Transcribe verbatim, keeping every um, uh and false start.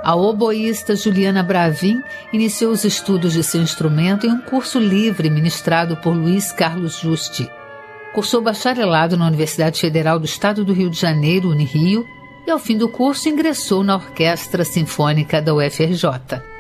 A oboísta Juliana Bravin iniciou os estudos de seu instrumento em um curso livre ministrado por Luiz Carlos Juste. Cursou bacharelado na Universidade Federal do Estado do Rio de Janeiro, Unirio, e ao fim do curso ingressou na Orquestra Sinfônica da U F R J.